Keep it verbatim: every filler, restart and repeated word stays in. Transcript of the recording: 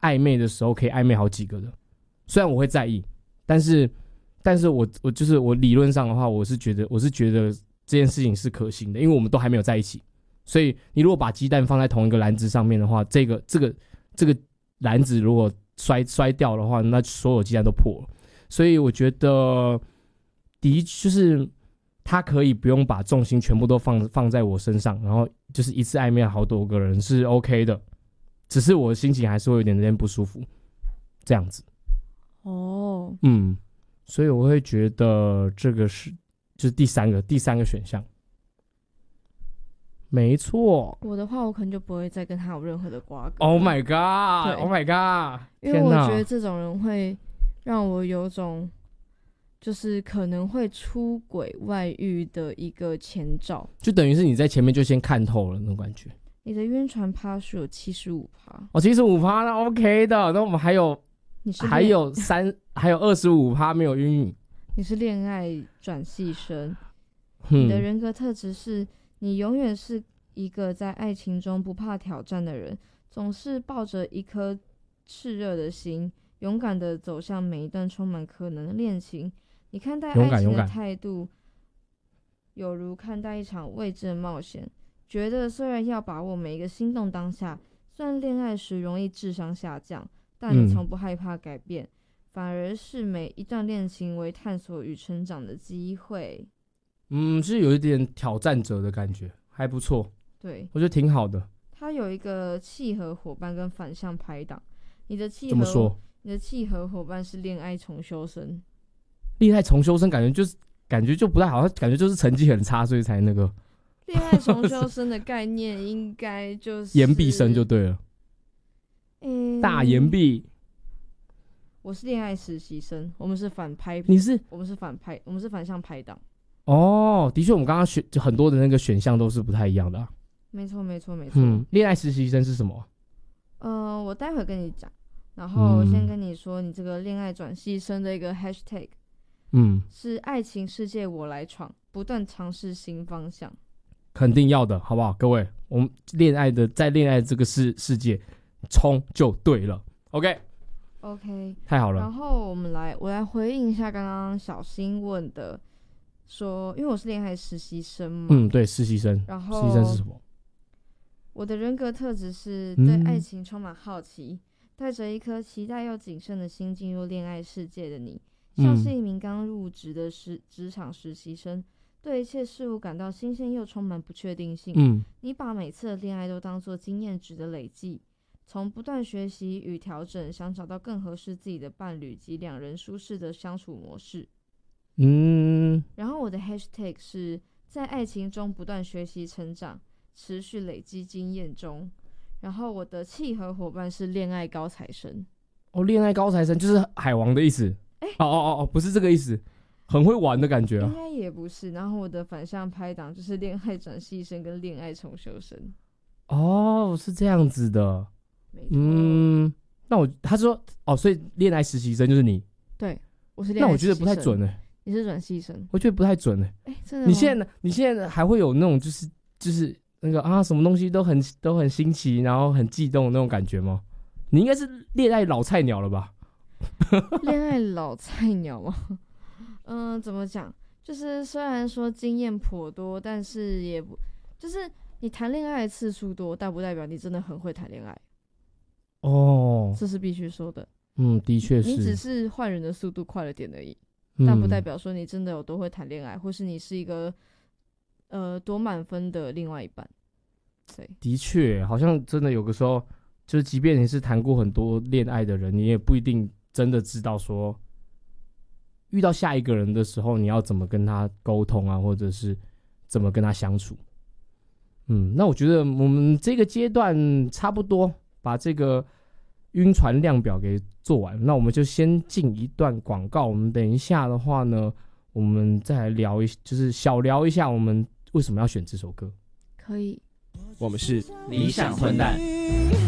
暧昧的时候可以暧昧好几个的。虽然我会在意，但是但是我我就是我理论上的话，我是觉得我是觉得这件事情是可行的，因为我们都还没有在一起。所以你如果把鸡蛋放在同一个篮子上面的话，这个这个这个篮子如果摔摔掉的话，那所有鸡蛋都破了。所以我觉得的就是他可以不用把重心全部都放放在我身上，然后就是一次暧昧好多个人是 OK 的，只是我的心情还是会有点点不舒服，这样子。 哦， 嗯，所以我会觉得这个是就是第三个第三个选项。没错， 我的话我可能就不会再跟他有任何的瓜葛。 Oh my god Oh my god 因为我觉得这种人会让我有种就是可能会出轨外遇的一个前兆， 就等于是你在前面就先看透了那种感觉。 你的晕船趴数有 百分之七十五， 哦 百分之七十五 那 OK 的，那我们还有你是还有三还有 百分之二十五 没有晕晕。 你是恋爱转系生、 嗯、 你的人格特质是你永远是一个在爱情中不怕挑战的人，总是抱着一颗炽热的心，勇敢的走向每一段充满可能的恋情。你看待爱情的态度有如看待一场未知的冒险，觉得虽然要把握每一个心动当下，虽然恋爱时容易智商下降，但你从不害怕改变、嗯、反而是每一段恋情为探索与成长的机会。 嗯，是有一点挑战者的感觉，还不错。 对， 我觉得挺好的。 他有一个契合伙伴跟反向拍档。你的契合怎么说？ 你的契合伙伴是恋爱重修生。 恋爱重修生感觉就是感觉就不太好，感觉就是成绩很差，所以才那个。 恋爱重修生的概念应该就是延毕生就对了。嗯，大延毕。 我是恋爱实习生，我们是反拍。 你是？ 我们是反拍，我们是反向拍档。 哦，的确，我们刚刚选就很多的那个选项都是不太一样的、啊。 没错，没错，没错。 嗯，恋爱实习生是什么？ 呃，我待会跟你讲。然后我先跟你说，你这个恋爱转系生的一个 hashtag， 嗯， 是爱情世界我来闯，不断尝试新方向。 肯定要的，好不好？各位，我们恋爱的在恋爱这个世世界冲就对了。OK。 OK， 太好了。 然后我们来，我来回应一下刚刚小新问的。说，因为我是恋爱实习生嘛， 嗯，对，实习生。 然后， 实习生是什么？ 我的人格特质是对爱情充满好奇，嗯、带着一颗期待又谨慎的心进入恋爱世界的你，像是一名刚入职的实职场实习生，对一切事物感到新鲜又充满不确定性。 嗯， 你把每次的恋爱都当作经验值的累积，从不断学习与调整，想找到更合适自己的伴侣及两人舒适的相处模式。 嗯， 然后我的 hashtag 是在爱情中不断学习成长，持续累积经验中。然后我的契合伙伴是恋爱高材生。 哦，恋爱高材生就是海王的意思。欸、哦哦哦，不是这个意思，很会玩的感觉啊。 应该也不是。然后我的反向拍档就是恋爱转系生跟恋爱重修生。 哦，是这样子的。 没错。 嗯，那我他说哦，所以恋爱实习生就是你。 对，我是恋爱实习生。 那我觉得不太准哎、欸。 你是转系生？ 我觉得不太准哎、 欸。哎、欸，真的吗？ 你现在你现在还会有那种就是就是那个啊，什么东西都很都很新奇，然后很悸动的那种感觉吗？你应该是恋爱老菜鸟了吧？ 恋爱老菜鸟吗？嗯、呃，怎么讲？就是虽然说经验颇多，但是也不就是你谈恋爱的次数多，代不代表你真的很会谈恋爱？ 哦， 这是必须说的。 嗯，的确是。 你只是换人的速度快了点而已。但不代表说你真的有多会谈恋爱，或是你是一个呃多满分的另外一半。对， 的确，好像真的有个时候，就是即便你是谈过很多恋爱的人，你也不一定真的知道说，遇到下一个人的时候，你要怎么跟他沟通啊，或者是怎么跟他相处。嗯，那我觉得我们这个阶段差不多把这个晕船量表给做完，那我们就先进一段广告。我们等一下的话呢，我们再来聊一，就是小聊一下我们为什么要选这首歌。 可以， 我们是理想混蛋。